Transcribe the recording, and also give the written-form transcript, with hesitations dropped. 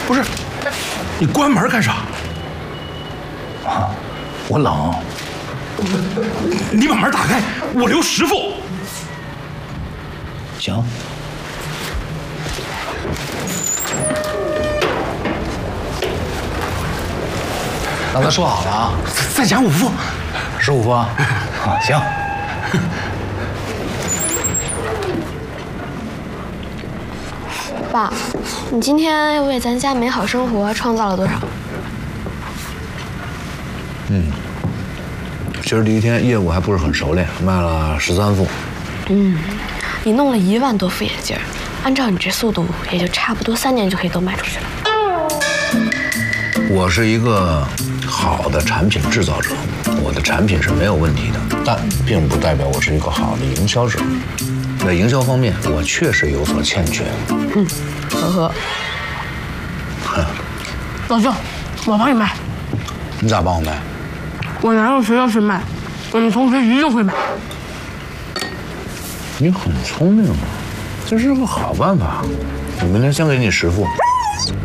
不是，你关门干啥？ 啊，我冷。 你把门打开，我留10副。 行。刚才说好了啊， 再加5副 ，15副啊。啊，行。 爸，你今天又为咱家美好生活创造了多少？ 其实第一天业务还不是很熟练，卖了13副。 你弄了1万多副眼镜，按照你这速度，也就差不多3年就可以都卖出去了。 我是一个好的产品制造者，我的产品是没有问题的，但并不代表我是一个好的营销者。在营销方面，我确实有所欠缺。 呵呵。老舅，我帮你卖。 你咋帮我卖？ 我拿到学校去卖，我们同学一定会买。 你很聪明啊，这是个好办法。我明天先给你10副。